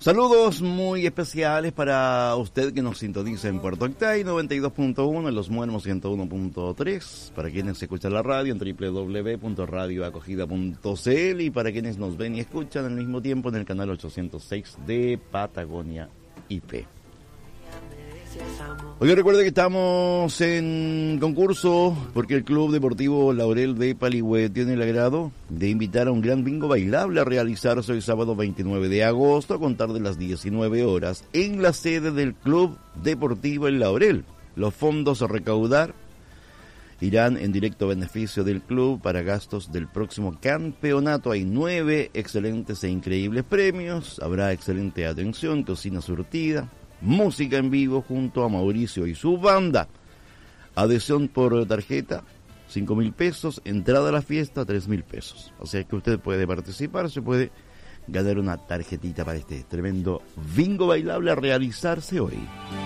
Saludos muy especiales para usted que nos sintoniza en Puerto Octay 92.1, en Los Muermos 101.3, para quienes escuchan la radio en www.radioacogida.cl y para quienes nos ven y escuchan al mismo tiempo en el canal 806 de Patagonia IP. Hoy recuerde que estamos en concurso porque el Club Deportivo Laurel de Paligüe tiene el agrado de invitar a un gran bingo bailable a realizarse hoy sábado 29 de agosto a contar de las 19 horas en la sede del Club Deportivo El Laurel. Los fondos a recaudar irán en directo beneficio del club para gastos del próximo campeonato. Hay 9 excelentes e increíbles premios, habrá excelente atención, cocina surtida, música en vivo junto a Mauricio y su banda. Adhesión por tarjeta, 5.000 pesos. Entrada a la fiesta, 3.000 pesos. O sea que usted puede participar, se puede ganar una tarjetita para este tremendo bingo bailable a realizarse hoy.